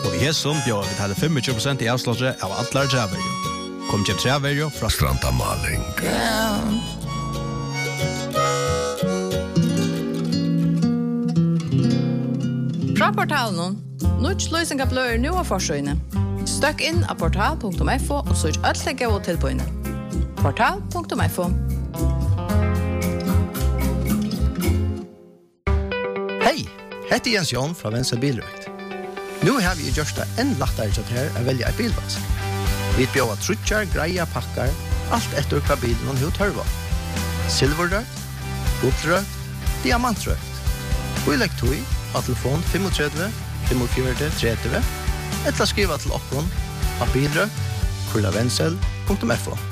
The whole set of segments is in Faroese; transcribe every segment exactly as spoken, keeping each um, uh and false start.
Og i hesson bjør vi til tjuefem prosent i avslåsje av atler Javerjo. Kom til Javerjo fra Stranda Maling. Fra portalen, Nuts løsninger blør nå av forsøgene. Støkk inn av portal punktum f o og søk alt legge og tilbøyene. portal punktum f o. Hei, heter Jens Jon fra Venstre Bilrøkt. Nå har vi gjort det enn lettere til her å velge en bilvask. Vi bjør trutjar, greier, pakker, alt etter hva bilen og hva tørver. Silverrøkt, gullrøkt, diamantrøkt. Og i lekk tog av telefon tre fem fem fire tre tre eller skriva til okkon av bilrøkt, kurlavensel punktum f o.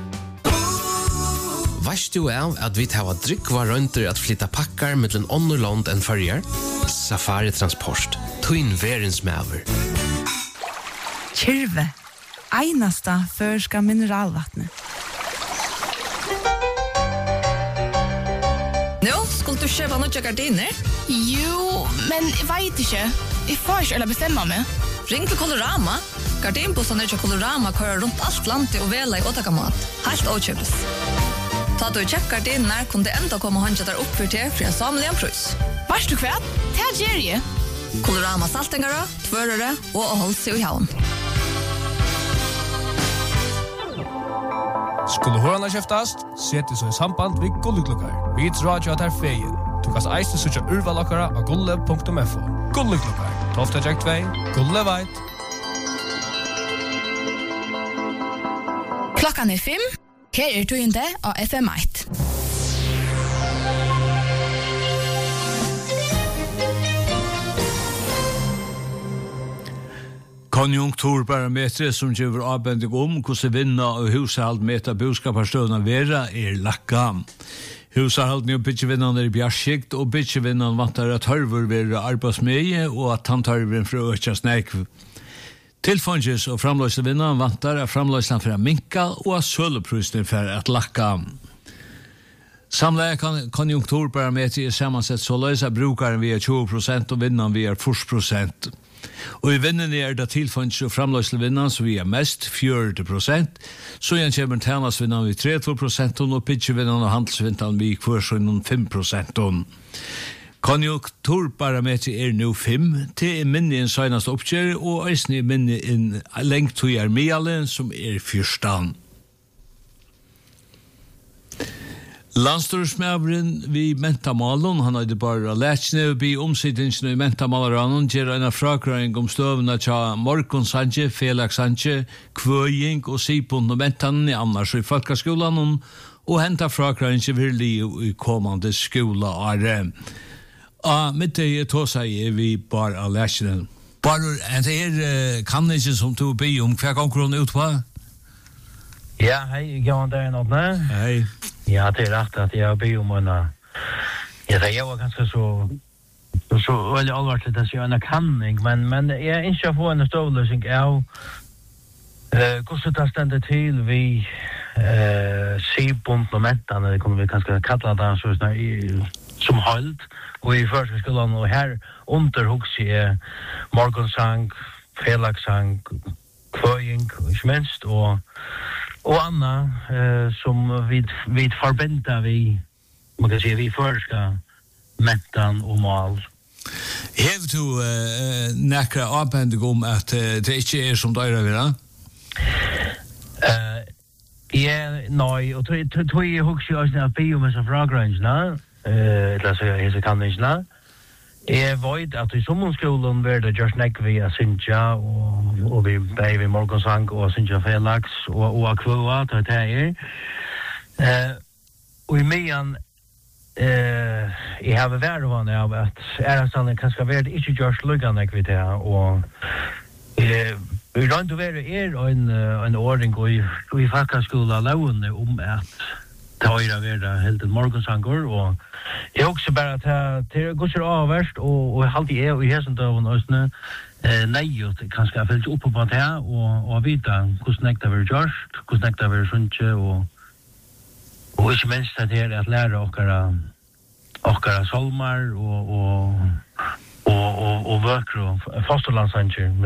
Varst du av at vi tar drikva rønter at flytta pakkar mellom underland enn førjer? Safari Transport, Twin Verens Maver. Kyrve, einasta førska mineralvattnet. Nå, skulle du kjøpe noen gardiner? Jo, men jeg vet ikke. Jeg får ikke eller bestemme meg. Ring til Colorama. Gardinbussen er til Colorama kører rundt alt landet og vela i åtakamat. Helt åkjøpes. Ta du kjøpt gardiner, kunne det enda komme håndja der opp for til for en samlig pris. Varst du kvært? Det gjør jeg. Colorama saltingere, tvørere og å holde seg i havn. Skulle hørene kjøftast, sett det så i samband ved Gulleklukkar. Vi tror at det er feien. Du kan eiste søtja urvalokkara av gulle punktum f o. Gulleklukkar, tolv Jack två, Gulle veit. Klokkan er fem. Her er tøyende av F M ett. Konjunkturbarometret som gjør avbending om hvordan vinna og hushald med et av boskaparstøvene vera er lakka. Hushalden og bytjevinnene er bjarskikt, og bytjevinnene vantar at hørver være arbeidsmøye, og at tantørveren fra økja snekv. Tilfonges og framløslevinnene vantar at framløslen fra minka, og at søleprysene fra at lakka. Samleie konjunkturbarometret er sammansett så løs at brukaren vi er tjue prosent og vinneren vi er fjorten prosent. Og i vinnene er det tilfonds og framløslevinnene som vi er mest fjorten prosent, så igjen kommer tjenestvinnene vi trettio prosent og pitchevinnene og handelsvinnene vi kvarsonen fem prosent. Konjunkturbarometret er nå fem, til er minne en seneste oppgjør, og eisen er minne en lengt to er meale, som er fyrstan. Landstorsmævren vi mentamalen, han hadde bare lætsne og bi omsiddingsene i mentamalanen, gjør en frakrøring om støvene til Morgon Sanje, Felix Sanje, Kvøying og Sipon og mentanen i annars i folkeskolen, og henta frakrøring til virkelig i kommande skoleåre. Ja, mitt det tog seg vi bare lætsne. Bare, det er kan ikke som du bi om hva konkurren ut på? Ja, hei, Jan der nådne. Hei. Ja, det er rett at jeg har by om en... Ja, det var ganske så... Så veldig alvorlig at jeg har en kanning, men, men jeg er ikke få en ståløsning av... Uh, hvordan det stender til vi... Uh, Sibund og mentene, det kommer vi kanskje kalla det så sånn i... Som holdt, og i førskolen, og her underhugser jeg morgonsang, felagsang, kvøying, ikke minst, og... Og Anna, eh, som vi, vi forbinda vi, man kan si, vi forsker mentan og mal. Hev du uh, nekra avbending om at uh, det ikke er som døyre vil, da? Uh, ja, nei, og tog jeg husker også at vi om disse fragrensene, eller så jeg så kan ikke, jeg vet at i sommerskolen var det just nek vi er Sintja, og, og vi ble vi morgonsang og Sintja Felix, og, og Akvoa, til det her. Uh, og i medan, uh, jeg har vært vanlig av at ærestandet kanskje vært ikke just lukkende nek vi det, og uh, vi rønt å være er en, en ordning og i, i folkeskolen lovende om at ta øyre være helt en morgonsanger, og jeg også bare at det går så avverst, og, og alltid er i hessen døven også eh, nøyot kanskje jeg følger opp på det her, og, og vite hvordan nekta vi gjørst, hvordan nekta vi sunnkje, og, og ikke minst at det er at lære okkara, okkara solmar, og, og, og, og, og vøkro, fosterlandsanger,